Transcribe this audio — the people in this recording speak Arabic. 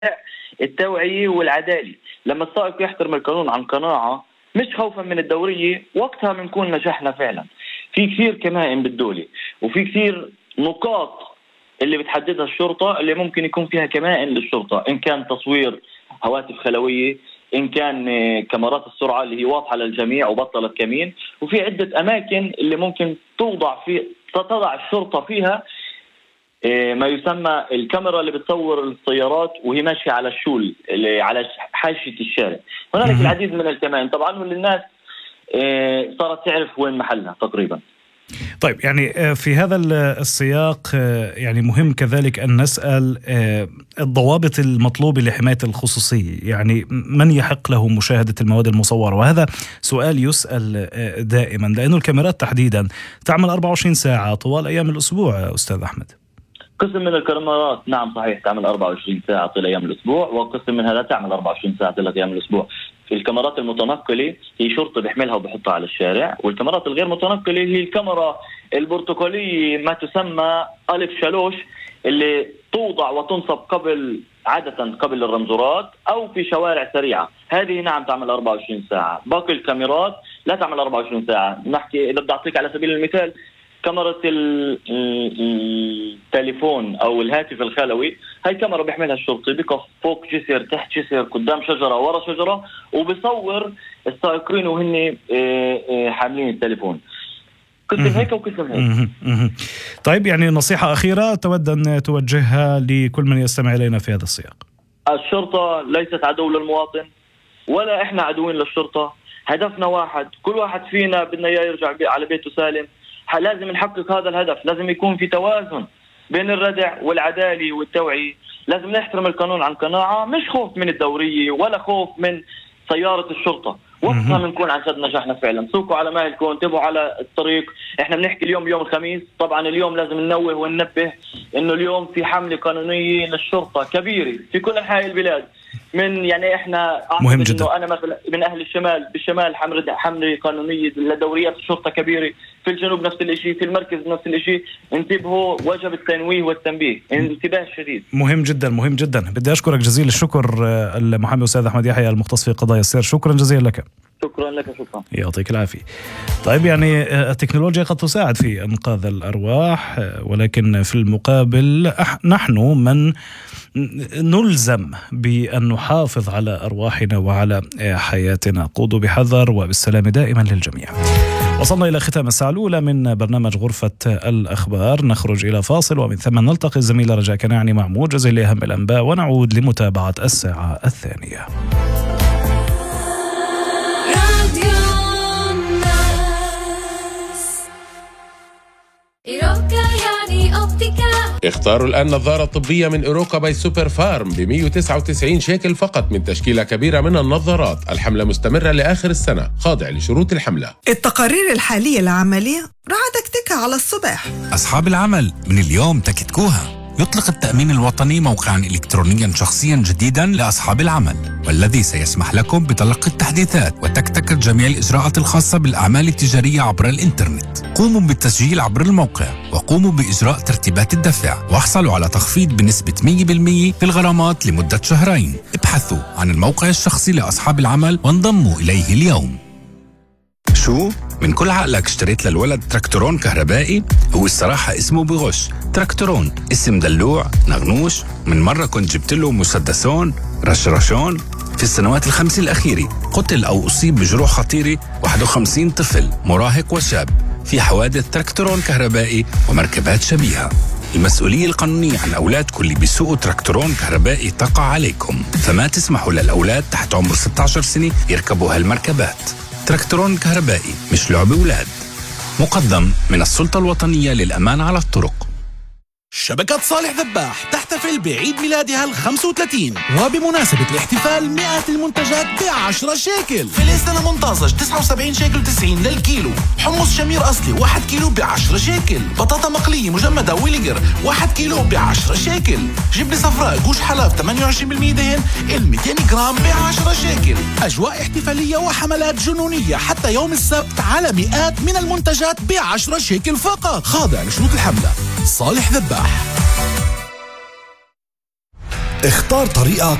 التوعية والعدالة. لما السائق يحترم القانون عن قناعة مش خوفا من الدورية، وقتها بنكون نجحنا فعلا. في كثير كمائن بالدولة وفي كثير نقاط اللي بتحددها الشرطة اللي ممكن يكون فيها كمائن للشرطة، إن كان تصوير هواتف خلوية، إن كان كاميرات السرعة اللي هي واضحة للجميع وبطلت كمين، وفي عدة أماكن اللي ممكن تضع الشرطة فيها ما يسمى الكاميرا اللي بتصور السيارات وهي ماشية على الشول اللي على حاشية الشارع. هنالك العديد من الكمائن طبعا، والناس صارت تعرف وين محلها تقريبا. طيب، يعني في هذا السياق يعني مهم كذلك أن نسأل الضوابط المطلوبة لحماية الخصوصية، يعني من يحق له مشاهدة المواد المصورة؟ وهذا سؤال يسأل دائما، لأنه الكاميرات تحديدا تعمل 24 ساعة طوال أيام الأسبوع. أستاذ أحمد، قسم من الكاميرات نعم صحيح تعمل 24 ساعة طيل أيام الأسبوع، وقسم منها لا تعمل 24 ساعة طيل أيام الأسبوع. في الكاميرات المتنقلة هي شرطة بيحملها وبحطها على الشارع، والكاميرات الغير متنقلة هي الكاميرا البرتقالية ما تسمى ألف شالوش اللي توضع وتنصب عادة قبل الرمزورات أو في شوارع سريعة. هذه نعم تعمل 24 ساعة. باقي الكاميرات لا تعمل 24 ساعة. نحكي إذا بدي أعطيك على سبيل المثال كاميرا التليفون أو الهاتف الخلوي، هاي كاميرا بيحملها الشرطي، بيقف فوق جسر تحت جسر قدام شجرة ورا شجرة وبيصور السائقين وهن حاملين التليفون. قسم هيك وقسم هيك. طيب، يعني نصيحة أخيرة تود أن توجهها لكل من يستمع إلينا في هذا السياق؟ الشرطة ليست عدو للمواطن ولا إحنا عدوين للشرطة. هدفنا واحد، كل واحد فينا بدنا يرجع على بيته سالم. لازم نحقق هذا الهدف. لازم يكون في توازن بين الردع والعدالة والتوعية. لازم نحترم القانون عن قناعة، مش خوف من الدورية ولا خوف من سيارة الشرطة. وقتها بنكون عن جد نجحنا فعلا. سوقوا على مهلكم، انتبهوا على الطريق. احنا بنحكي اليوم يوم الخميس، طبعا اليوم لازم ننوه وننبه انه اليوم في حملة قانونية للشرطة كبيرة في كل انحاء البلاد. من يعني احنا مهم جدا. انه انا مثلا من اهل الشمال، بالشمال حملة قانونية لدوريات الشرطة كبيرة، في الجنوب نفس الشيء، في المركز نفس الشيء. انتبهوا، وجب التنويه والتنبيه، انتباه شديد. مهم جدا مهم جدا. بدي اشكرك جزيل الشكر المحامي أستاذ أحمد يحيى المختص في قضايا السير. شكرا جزيلا لك. شكرا لك. شكرا، يعطيك العافية. طيب، يعني التكنولوجيا قد تساعد في إنقاذ الأرواح، ولكن في المقابل نحن من نلزم بأن نحافظ على أرواحنا وعلى حياتنا. قودوا بحذر وبالسلام دائما للجميع. وصلنا إلى ختام الساعة الأولى من برنامج غرفة الأخبار. نخرج إلى فاصل ومن ثم نلتقي الزميلة رجاء كناعني مع موجز لأهم الأنباء، ونعود لمتابعة الساعة الثانية. اختاروا الآن نظارة طبية من إيروكا باي سوبر فارم ب199 شيكل فقط من تشكيلة كبيرة من النظارات. الحملة مستمرة لآخر السنة، خاضع لشروط الحملة. التقارير الحالية العملية راح تكتكها على الصبح. أصحاب العمل من اليوم تكتكوها. يطلق التأمين الوطني موقعا إلكترونيا شخصيا جديدا لأصحاب العمل، والذي سيسمح لكم بتلقي التحديثات وتكتكة جميع الإجراءات الخاصة بالأعمال التجارية عبر الإنترنت. قوموا بالتسجيل عبر الموقع وقوموا بإجراء ترتيبات الدفع، واحصلوا على تخفيض بنسبة 100% في الغرامات لمدة شهرين. ابحثوا عن الموقع الشخصي لأصحاب العمل وانضموا إليه اليوم. شو؟ من كل عقلك اشتريت للولد تراكتورون كهربائي؟ هو الصراحة اسمه بغش. تراكتورون اسم دلوع نغنوش. من مرة كنت جبت له مسدسون رشرشون. في السنوات ال5 الأخيرة قتل أو أصيب بجروح خطيرة 51 طفل مراهق وشاب في حوادث تراكتورون كهربائي ومركبات شبيهة. المسؤولية القانونية عن أولادكم اللي بيسوقوا تراكتورون كهربائي تقع عليكم، فما تسمحوا للأولاد تحت عمر 16 سنة يركبوا هالمركبات. تراكتورون كهربائي مش لعب أولاد. مقدم من السلطة الوطنية للأمان على الطرق. شبكة صالح ذباح تحتفل بعيد ميلادها ال35، وبمناسبة الاحتفال 100 المنتجات ب10 شيكل. فلسطين منطازج 79 شيكل 90 للكيلو. حمص شمير أصلي 1 كيلو ب10 شيكل. بطاطا مقلية مجمدة ويليجر 1 كيلو ب10 شيكل. جبنة صفراء جوش حلاب 28% دهن ال200 جرام ب10 شيكل. أجواء احتفالية وحملات جنونية حتى يوم السبت على مئات من المنتجات ب10 شيكل فقط، خاضع لشروط الحملة. صالح ذباح. اختار طريقك